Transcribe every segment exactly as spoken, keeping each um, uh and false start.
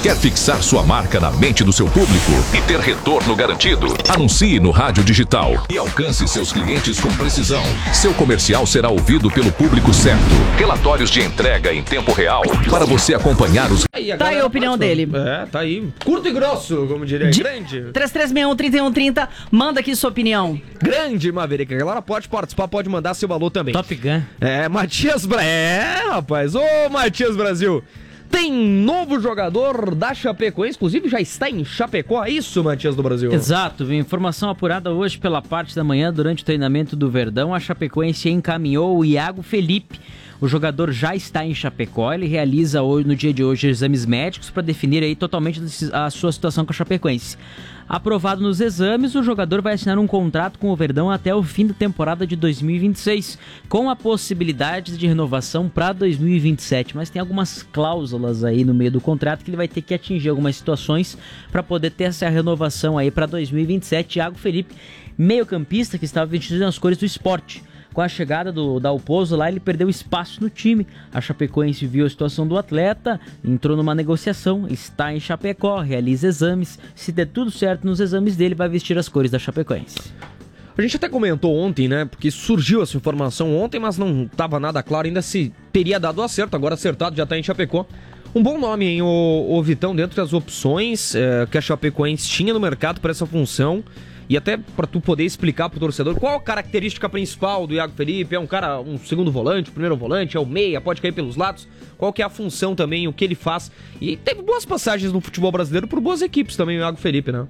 Quer fixar sua marca na mente do seu público e ter retorno garantido? Anuncie no rádio digital e alcance seus clientes com precisão. Seu comercial será ouvido pelo público certo. Relatórios de entrega em tempo real para você acompanhar os... Aí, tá aí a opinião dele. É, tá aí. Curto e grosso, como diria. De... Grande. três três seis um, três um três zero. Manda aqui sua opinião. Grande, Maverick. A galera pode participar, pode mandar seu valor também. Top Gun. É, Matias... Bra... É, rapaz. Ô, Matias Brasil. Tem novo jogador da Chapecoense, inclusive já está em Chapecó, é isso, Matias do Brasil? Exato, informação apurada hoje pela parte da manhã durante o treinamento do Verdão, a Chapecoense encaminhou o Iago Felipe. O jogador já está em Chapecó, ele realiza hoje, no dia de hoje exames médicos para definir aí totalmente a sua situação com a Chapecoense. Aprovado nos exames, o jogador vai assinar um contrato com o Verdão até o fim da temporada de dois mil e vinte e seis, com a possibilidade de renovação para dois mil e vinte e sete, mas tem algumas cláusulas aí no meio do contrato que ele vai ter que atingir algumas situações para poder ter essa renovação aí para dois mil e vinte e sete. Iago Felipe, meio-campista que estava vestido nas cores do Sport. Com a chegada do Dalpozo lá, ele perdeu espaço no time. A Chapecoense viu a situação do atleta, entrou numa negociação, está em Chapecó, realiza exames. Se der tudo certo nos exames dele, vai vestir as cores da Chapecoense. A gente até comentou ontem, né, porque surgiu essa informação ontem, mas não estava nada claro ainda se teria dado acerto. Agora acertado, já está em Chapecó. Um bom nome, hein, o, o Vitão, dentro das opções é, que a Chapecoense tinha no mercado para essa função. E até para tu poder explicar pro torcedor qual a característica principal do Iago Felipe. É um cara, um segundo volante, primeiro volante, é o meia, pode cair pelos lados. Qual que é a função também, o que ele faz. E teve boas passagens no futebol brasileiro por boas equipes também, o Iago Felipe, né?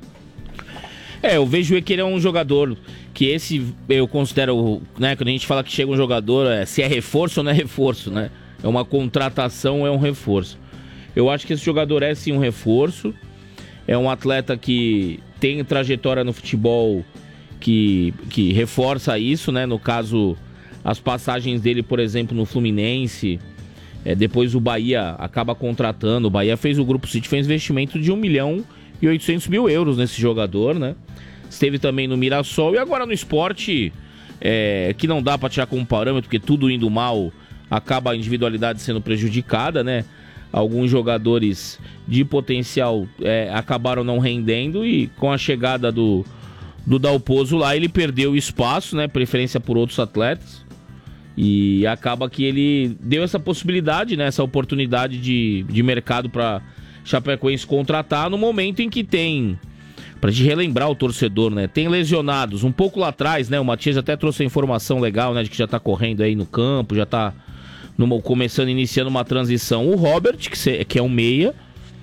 É, eu vejo que ele é um jogador que esse, eu considero, né, quando a gente fala que chega um jogador, é, se é reforço ou não é reforço, né? É uma contratação, é um reforço. Eu acho que esse jogador é sim um reforço. É um atleta que tem trajetória no futebol que, que reforça isso, né? No caso, as passagens dele, por exemplo, no Fluminense, é, depois o Bahia acaba contratando. O Bahia fez, o Grupo City fez investimento de um milhão e oitocentos mil euros nesse jogador, né? Esteve também no Mirassol e agora no Sport, é, que não dá para tirar como parâmetro, porque tudo indo mal, acaba a individualidade sendo prejudicada, né? Alguns jogadores de potencial é, acabaram não rendendo e com a chegada do, do Dalpozo lá, ele perdeu espaço, né? Preferência por outros atletas. E acaba que ele deu essa possibilidade, né? Essa oportunidade de, de mercado para Chapecoense contratar no momento em que tem, para te relembrar o torcedor, né? Tem lesionados. Um pouco lá atrás, né? O Matias até trouxe a informação legal, né? De que já tá correndo aí no campo, já tá numa, começando, iniciando uma transição. O Robert, que, se, que é um meia.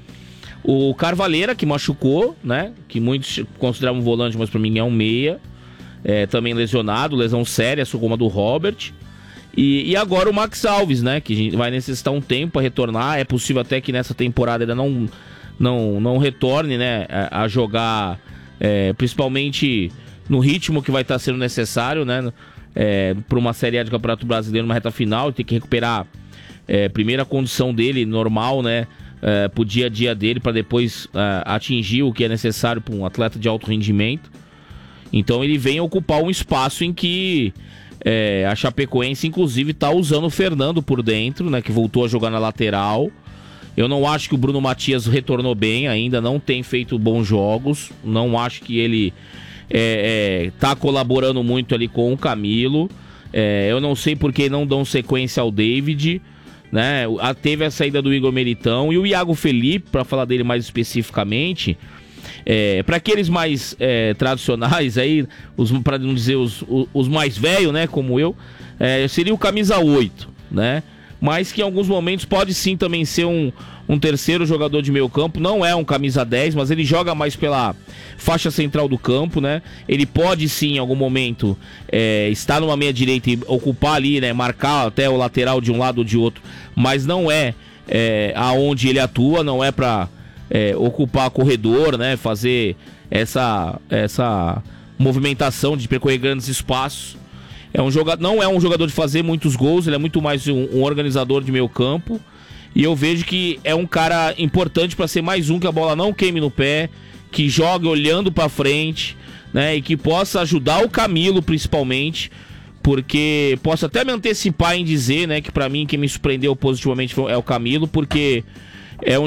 O Carvalheira, que machucou, né? Que muitos consideram um volante, mas pra mim é um meia. É, também lesionado, lesão séria, como a do Robert. E, e agora o Max Alves, né? Que vai necessitar um tempo para retornar. É possível até que nessa temporada ainda não, não, não retorne, né? A, a jogar, é, principalmente no ritmo que vai estar sendo necessário, né? É, para uma Série A de Campeonato Brasileiro, numa reta final, tem que recuperar é, primeiro a condição dele normal, né? É, pro dia a dia dele, para depois é, atingir o que é necessário para um atleta de alto rendimento. Então ele vem ocupar um espaço em que é, a Chapecoense, inclusive, está usando o Fernando por dentro, né? Que voltou a jogar na lateral. Eu não acho que o Bruno Matias retornou bem ainda, não tem feito bons jogos. Não acho que ele é, é, tá colaborando muito ali com o Camilo. É, eu não sei por que não dão sequência ao David, né? Teve a saída do Igor Meritão e o Iago Felipe, para falar dele mais especificamente. É, para aqueles mais é, tradicionais aí, para não dizer os, os, os mais velhos, né, como eu, é, seria o camisa oito, né? Mas que em alguns momentos pode sim também ser um, um terceiro jogador de meio campo. Não é um camisa dez, mas ele joga mais pela faixa central do campo, né? Ele pode sim em algum momento é, estar numa meia direita e ocupar ali, né? Marcar até o lateral de um lado ou de outro, mas não é, é aonde ele atua, não é para É, ocupar corredor, né? Fazer essa, essa movimentação de percorrer grandes espaços. É um jogador, não é um jogador de fazer muitos gols, ele é muito mais um, um organizador de meio campo. E eu vejo que é um cara importante para ser mais um que a bola não queime no pé, que jogue olhando para frente, né? E que possa ajudar o Camilo principalmente, porque posso até me antecipar em dizer, né, que para mim quem me surpreendeu positivamente é o Camilo, porque é um